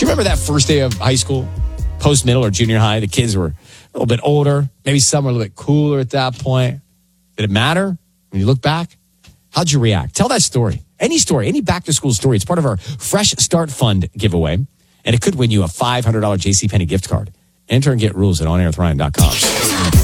you remember that first day of high school, post-middle or junior high? The kids were a little bit older. Maybe some were a little bit cooler at that point. Did it matter when you look back? How'd you react? Tell that story. Any story, any back-to-school story. It's part of our Fresh Start Fund giveaway, and it could win you a $500 JCPenney gift card. Enter and get rules at onairwithryan.com.